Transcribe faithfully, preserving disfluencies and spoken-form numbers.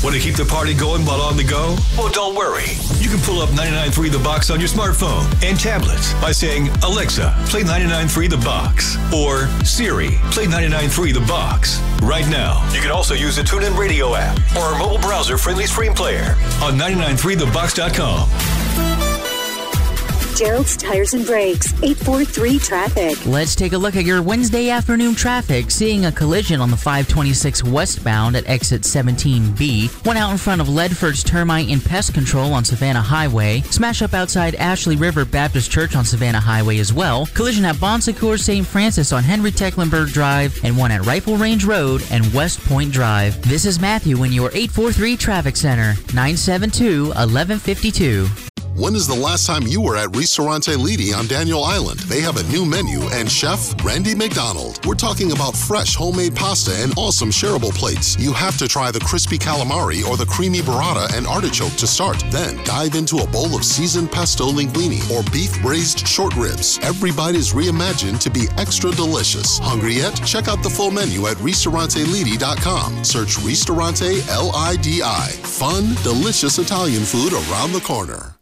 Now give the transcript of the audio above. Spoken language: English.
Want to keep the party going while on the go? Well, don't worry. You can pull up ninety-nine point three The Box on your smartphone and tablets by saying, Alexa, play ninety-nine point three The Box. Or, Siri, play ninety-nine point three The Box. Right now. You can also use the TuneIn Radio app or our mobile browser-friendly stream player on ninety-nine point three the box dot com. Gerald's Tires and Brakes, eight four three traffic. Let's take a look at your Wednesday afternoon traffic. Seeing a collision on the five twenty-six westbound at exit seventeen B. One out in front of Ledford's Termite and Pest Control on Savannah Highway. Smash up outside Ashley River Baptist Church on Savannah Highway as well. Collision at Bon Secours Saint Francis on Henry Tecklenburg Drive. And one at Rifle Range Road and West Point Drive. This is Matthew in your eight four three Traffic Center. nine seven two, one one five two. When is the last time you were at Ristorante Lidi on Daniel Island? They have a new menu and Chef Randy McDonald. We're talking about fresh homemade pasta and awesome shareable plates. You have to try the crispy calamari or the creamy burrata and artichoke to start. Then dive into a bowl of seasoned pesto linguine or beef braised short ribs. Every bite is reimagined to be extra delicious. Hungry yet? Check out the full menu at ristorante lidi dot com. Search Ristorante L I D I. Fun, delicious Italian food around the corner.